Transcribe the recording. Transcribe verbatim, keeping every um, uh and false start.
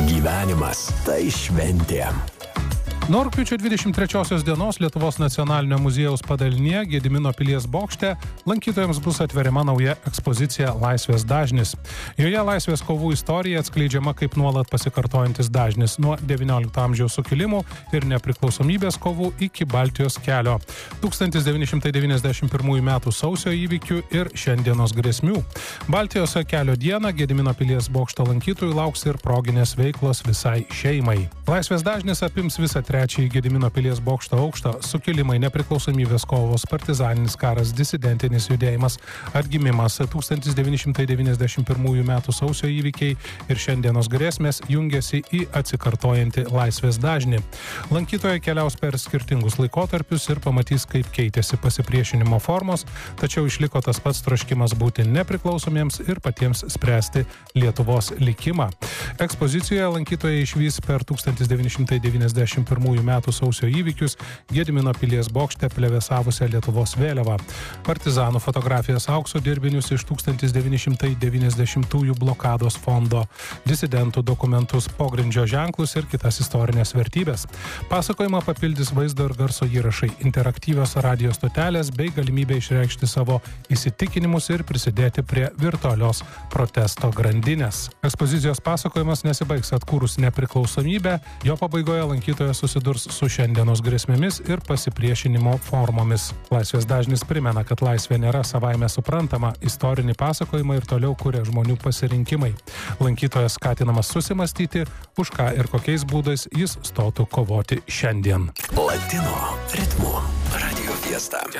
Gyvenimas tai šventė. Nuo rugpjūčio dvidešimt trečiosios dienos Lietuvos nacionalinio muziejaus padalinyje Gedimino pilies bokšte lankytojams bus atveriama nauja ekspozicija Laisvės dažnis. Joje laisvės kovų istorija atskleidžiama kaip nuolat pasikartojantis dažnis nuo devyniolikto amžiaus sukilimų ir nepriklausomybės kovų iki Baltijos kelio, tūkstantis devyni šimtai devyniasdešimt pirmųjų metų sausio įvykių ir šiandienos grėsmių. Baltijos kelio dieną Gedimino pilies bokšto lankytojų lauks ir proginės veiklos visai šeimai. Laisvės dažnis apims visą trečiąjį Gedimino pilies bokšto aukštą, sukilimai, nepriklausomybės kovos, partizaninis karas, disidentinis judėjimas, atgimimas, tūkstantis devyni šimtai devyniasdešimt pirmųjų metų sausio įvykiai ir šiandienos grėsmės jungiasi į atsikartojantį laisvės dažnį. Lankytojai keliaus per skirtingus laikotarpius ir pamatys, kaip keitėsi pasipriešinimo formos, tačiau išliko tas pats troškimas būti nepriklausomiems ir patiems spręsti Lietuvos likimą. Ekspozicijoje lankytojai išvys per tūkstantis devyni šimtai devyniasdešimt pirmųjų metų sausio įvykius Gedimino pilies bokšte plevėsavusią Lietuvos vėliavą, partizanų fotografijas, aukso dirbinius iš tūkstantis devyni šimtai devyniasdešimtųjų blokados fondo, disidentų dokumentus, pogrindžio ženklus ir kitas istorinės vertybės. Pasakojimą papildys vaizdo ir garso įrašai, interaktyvios radijo stotelės bei galimybė išreikšti savo įsitikinimus ir prisidėti prie virtualios protesto grandinės. Ekspozicijos pasakojimas nesibaigs atkūrus nepriklausomybę, jo pabaigoje lankytojas susidurs su šiandienos grėsmėmis ir pasipriešinimo formomis. Laisvės dažnis primena, kad laisvė nėra savaime suprantama, istorinį pasakojimą ir toliau kuria žmonių pasirinkimai. Lankytojas skatinamas susimastyti, už ką ir kokiais būdais jis stotų kovoti šiandien. Latino ritmu Radio Fiesta.